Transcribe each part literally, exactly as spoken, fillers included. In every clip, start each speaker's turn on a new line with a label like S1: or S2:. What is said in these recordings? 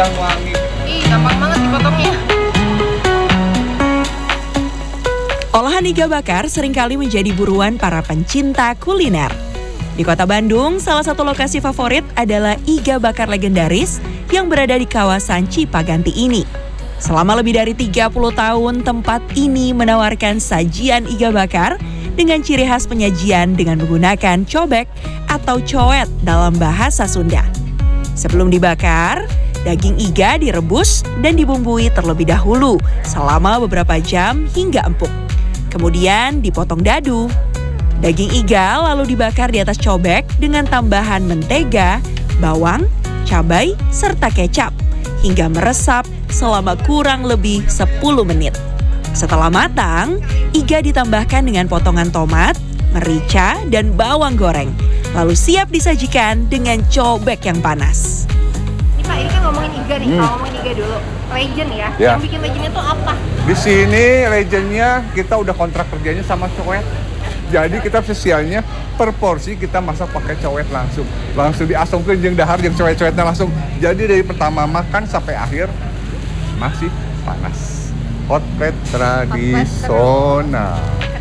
S1: yang wangi.
S2: Ih, gampang banget dipotongnya.
S3: Olahan iga bakar seringkali menjadi buruan para pencinta kuliner. Di kota Bandung, salah satu lokasi favorit adalah iga bakar legendaris yang berada di kawasan Cipaganti ini. Selama lebih dari tiga puluh tahun, tempat ini menawarkan sajian iga bakar dengan ciri khas penyajian dengan menggunakan cobek atau coet dalam bahasa Sunda. Sebelum dibakar, daging iga direbus dan dibumbui terlebih dahulu selama beberapa jam hingga empuk. Kemudian dipotong dadu. Daging iga lalu dibakar di atas cobek dengan tambahan mentega, bawang, cabai, serta kecap hingga meresap selama kurang lebih sepuluh menit. Setelah matang, iga ditambahkan dengan potongan tomat, merica, dan bawang goreng. Lalu siap disajikan dengan cobek yang panas.
S2: Ini Pak, ini kan ngomongin iga nih,
S1: Hmm.
S2: kalau ngomongin iga dulu. Legend ya,
S1: Ya.
S2: yang bikin legendnya tuh apa?
S1: Di sini legendnya kita udah kontrak kerjanya sama coet. Jadi kita spesialnya per porsi kita masak pakai coet langsung. Langsung diasongkeun jeung dahar jeung coet-coetnya langsung. Jadi dari pertama makan sampai akhir masih panas. Hot plate tradisional.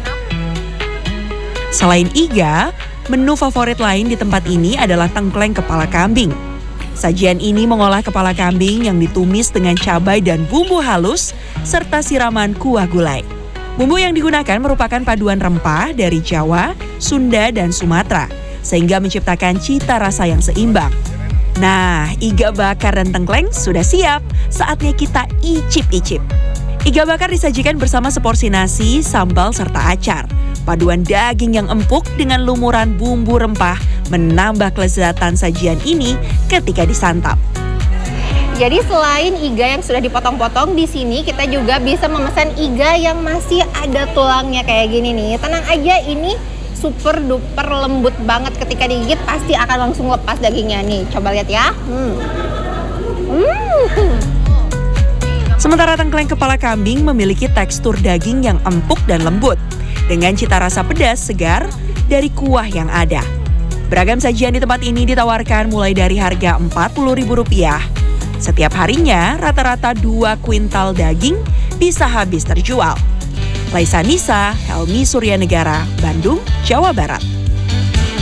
S3: Selain iga, menu favorit lain di tempat ini adalah tengkleng kepala kambing. Sajian ini mengolah kepala kambing yang ditumis dengan cabai dan bumbu halus serta siraman kuah gulai. Bumbu yang digunakan merupakan paduan rempah dari Jawa, Sunda, dan Sumatera, sehingga menciptakan cita rasa yang seimbang. Nah, iga bakar dan tengkleng sudah siap, saatnya kita icip-icip. Iga bakar disajikan bersama seporsi nasi, sambal, serta acar. Paduan daging yang empuk dengan lumuran bumbu rempah menambah kelezatan sajian ini ketika disantap.
S2: Jadi selain iga yang sudah dipotong-potong, di sini kita juga bisa memesan iga yang masih ada tulangnya kayak gini nih. Tenang aja, ini super duper lembut banget, ketika digigit pasti akan langsung lepas dagingnya nih. Coba lihat ya. Hmm. Hmm.
S3: Sementara tengkleng kepala kambing memiliki tekstur daging yang empuk dan lembut, dengan cita rasa pedas segar dari kuah yang ada. Beragam sajian di tempat ini ditawarkan mulai dari harga empat puluh ribu rupiah. Setiap harinya rata-rata dua kuintal daging bisa habis terjual. Laisa Nisa, Helmi Suryanegara, Bandung, Jawa Barat.